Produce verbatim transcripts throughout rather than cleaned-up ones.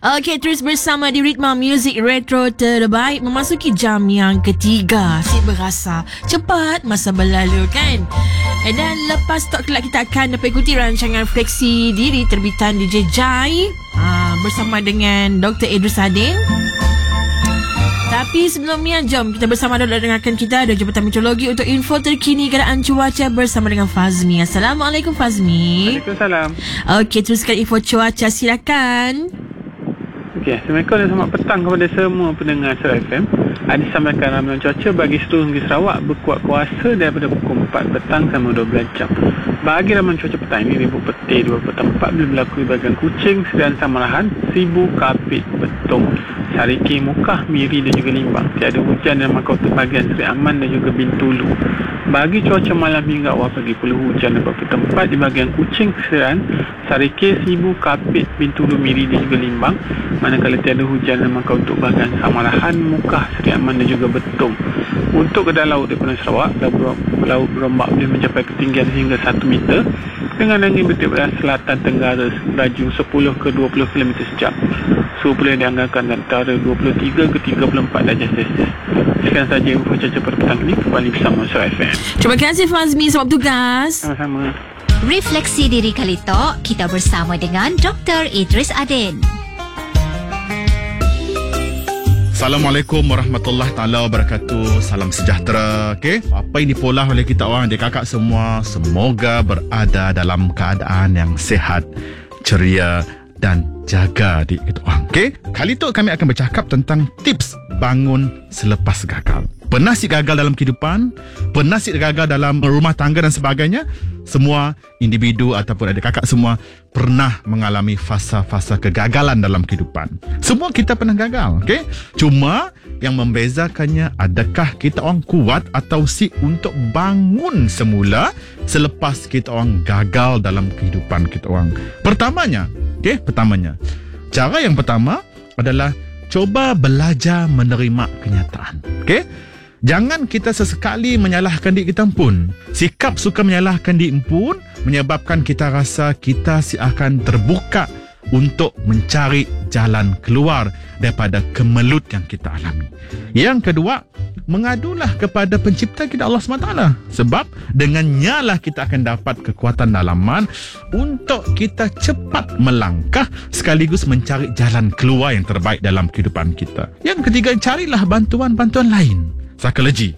Okey, terus bersama di Ritma Music Retro terbaik, memasuki jam yang ketiga. Si berasa cepat masa berlalu kan. Dan lepas Talk Kelak, kita akan dapat ikuti rancangan Fleksi Diri terbitan D J Jai aa, bersama dengan Doktor Idris Adin. Tapi sebelumnya, jom kita bersama dulu dengarkan kita ada Jabatan Meteorologi untuk info terkini keadaan cuaca bersama dengan Fazmi. Assalamualaikum Fazmi. Waalaikumsalam. Okey, teruskan info cuaca, silakan. Okey, Assalamualaikum dan selamat petang kepada semua pendengar Surat F M. Ada sampaikan ramalan cuaca bagi seluruh negeri Sarawak berkuat kuasa daripada pukul empat petang sampai dua belas jam. Bagi ramalan cuaca petang ini, Ribu Peti dua puluh tempat boleh berlaku di bahagian Kuching, Serian Samarahan, Sibu, Kapit, Betong, Sariki, Mukah, Miri dan juga Limbang. Tiada hujan dalam kota bahagian Seri Aman dan juga Bintulu. Bagi cuaca malam hingga awal pagi, perlu hujan dalam beberapa tempat di bahagian Kuching, Serian, Sariki, Sibu, Kapit, Bintulu, Miri dan juga Limbang. Manakala tiada hujan dalam untuk bahagian Samarahan, Mukah, Seri Aman dan juga Betong. Untuk kedai laut di Pulau Sarawak, laut berombak boleh mencapai ketinggian hingga satu meter dengan angin bertiup dari selatan tenggara laju sepuluh ke dua puluh kilometer sejam. Suhu boleh dianggarkan antara dua puluh tiga ke tiga puluh empat darjah Celsius. Sekian sahaja info cuaca pada petang ini. Kembali bersama Surat F M. Terima kasih Fazmi sebab tugas. Sama-sama. Refleksi Diri Kali Tok, kita bersama dengan Doktor Idris Adin. Assalamualaikum warahmatullahi taala wabarakatuh. Salam sejahtera. Okey, apa yang dipolah oleh kita orang adik kakak semua, semoga berada dalam keadaan yang sihat, ceria dan jaga diri kita orang. Okey, kali tu kami akan bercakap tentang tips bangun selepas gagal. Pernah si gagal dalam kehidupan? Pernah si gagal dalam rumah tangga dan sebagainya? Semua individu ataupun adik kakak semua pernah mengalami fasa-fasa kegagalan dalam kehidupan. Semua kita pernah gagal, okey? Cuma yang membezakannya, adakah kita orang kuat atau si untuk bangun semula selepas kita orang gagal dalam kehidupan kita orang. Pertamanya, okey, pertamanya. Cara yang pertama adalah cuba belajar menerima kenyataan. Okey? Jangan kita sesekali menyalahkan diri kita pun. Sikap suka menyalahkan diri pun menyebabkan kita rasa kita si akan terbuka untuk mencari jalan keluar daripada kemelut yang kita alami. Yang kedua, mengadulah kepada pencipta kita Allah subhanahu wa taala. Sebab dengannya lah kita akan dapat kekuatan dalaman untuk kita cepat melangkah sekaligus mencari jalan keluar yang terbaik dalam kehidupan kita. Yang ketiga, carilah bantuan-bantuan lain. Psikologi,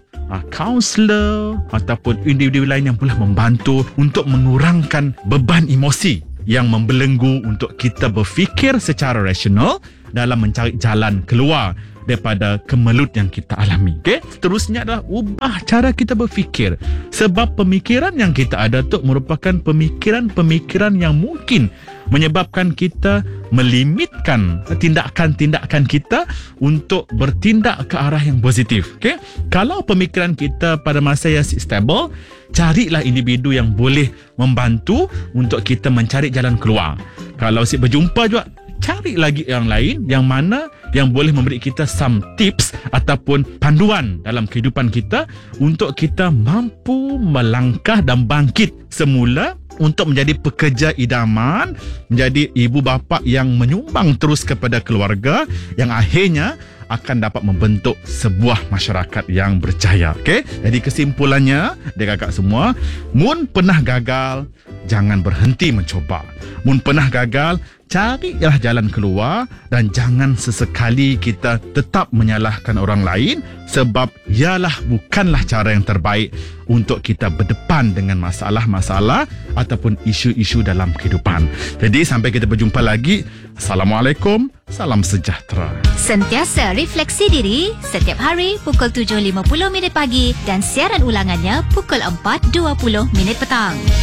kaunselor ataupun individu lain yang boleh membantu untuk mengurangkan beban emosi yang membelenggu untuk kita berfikir secara rasional dalam mencari jalan keluar daripada kemelut yang kita alami. Okay? Terusnya adalah ubah cara kita berfikir. Sebab pemikiran yang kita ada tu merupakan pemikiran-pemikiran yang mungkin menyebabkan kita melimitkan tindakan-tindakan kita untuk bertindak ke arah yang positif. Okay? Kalau pemikiran kita pada masa yang stable, carilah individu yang boleh membantu untuk kita mencari jalan keluar. Kalau si berjumpa juga, cari lagi yang lain yang mana yang boleh memberi kita some tips ataupun panduan dalam kehidupan kita untuk kita mampu melangkah dan bangkit semula untuk menjadi pekerja idaman, menjadi ibu bapa yang menyumbang terus kepada keluarga yang akhirnya akan dapat membentuk sebuah masyarakat yang berjaya. Okey? Jadi kesimpulannya, adik kakak semua, mun pernah gagal, jangan berhenti mencuba. Mun pernah gagal, carilah jalan keluar dan jangan sesekali kita tetap menyalahkan orang lain sebab ialah bukanlah cara yang terbaik untuk kita berdepan dengan masalah-masalah ataupun isu-isu dalam kehidupan. Jadi sampai kita berjumpa lagi. Assalamualaikum, salam sejahtera. Sentiasa refleksi diri setiap hari pukul tujuh lima puluh minit pagi dan siaran ulangannya pukul empat dua puluh minit petang.